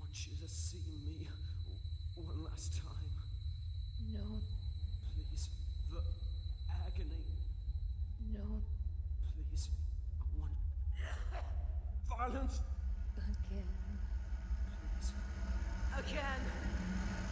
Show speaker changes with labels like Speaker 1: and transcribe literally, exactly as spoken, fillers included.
Speaker 1: want you to see me one last time.
Speaker 2: No.
Speaker 1: Please. The agony.
Speaker 2: No.
Speaker 1: Please. I want violence.
Speaker 2: Again.
Speaker 1: Please. Again.